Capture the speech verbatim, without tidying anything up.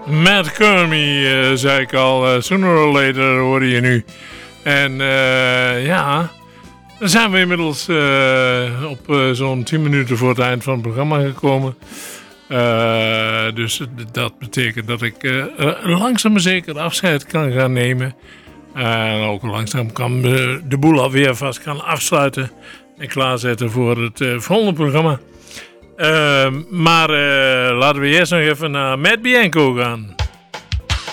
Matt Kermy, uh, zei ik al. Uh, sooner or later hoorde je nu. En uh, ja, dan zijn we inmiddels uh, op uh, zo'n tien minuten voor het eind van het programma gekomen. Uh, dus dat betekent dat ik uh, langzaam maar zeker afscheid kan gaan nemen. En uh, ook langzaam kan de, de boel alweer vast gaan afsluiten. En klaarzetten voor het uh, volgende programma. Uh, maar uh, laten we eerst nog even naar Matt Bianco gaan.